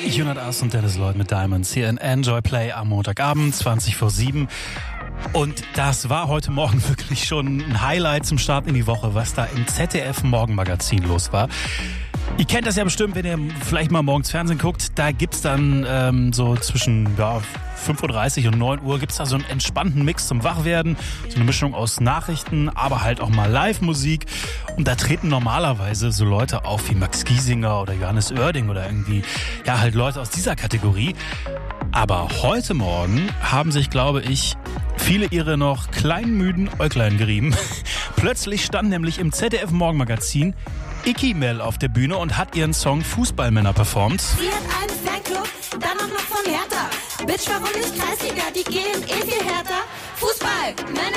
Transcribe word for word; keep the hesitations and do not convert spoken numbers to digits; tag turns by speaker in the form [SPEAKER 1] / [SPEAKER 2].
[SPEAKER 1] Jonas Ass und Dennis Lloyd mit Diamonds hier in Enjoy Play am Montagabend, zwanzig vor sieben. Und das war heute Morgen wirklich schon ein Highlight zum Start in die Woche, was da im Z D F-Morgenmagazin los war. Ihr kennt das ja bestimmt, wenn ihr vielleicht mal morgens Fernsehen guckt. Da gibt's dann ähm, so zwischen ja, fünf Uhr dreißig und neun Uhr gibt's da so einen entspannten Mix zum Wachwerden. So eine Mischung aus Nachrichten, aber halt auch mal Live-Musik. Und da treten normalerweise so Leute auf wie Max Giesinger oder Johannes Oerding oder irgendwie, ja halt Leute aus dieser Kategorie. Aber heute Morgen haben sich, glaube ich, viele ihre noch kleinen, müden Äuglein gerieben. Plötzlich stand nämlich im Z D F-Morgenmagazin Icky Mel auf der Bühne und hat ihren Song Fußballmänner performt.
[SPEAKER 2] Sie hat einen Fanclub, dann auch noch von Hertha. Bitch, warum nicht Kreisliga? Die gehen eh viel härter. Fußballmänner.